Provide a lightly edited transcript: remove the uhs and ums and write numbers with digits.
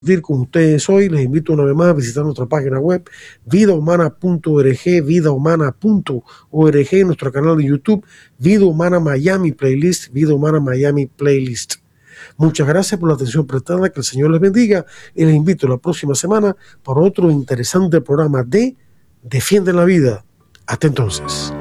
con ustedes hoy. Les invito una vez más a visitar nuestra página web vidahumana.org, vidahumana.org, nuestro canal de YouTube Vida Humana Miami Playlist, Vida Humana Miami Playlist. Muchas gracias por la atención prestada, que el Señor les bendiga y les invito la próxima semana para otro interesante programa de Defiende la Vida. Hasta entonces.